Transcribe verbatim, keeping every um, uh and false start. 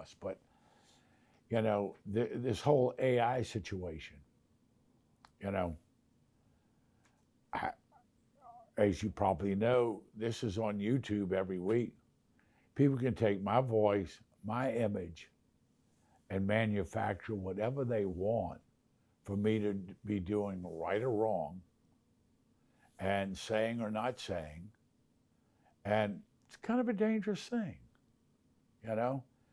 lost. But, you know, th- this whole A I situation, you know, I, as you probably know, this is on YouTube every week. People can take my voice, my image, and manufacture whatever they want for me to be doing right or wrong and saying or not saying. And it's kind of a dangerous thing, you know?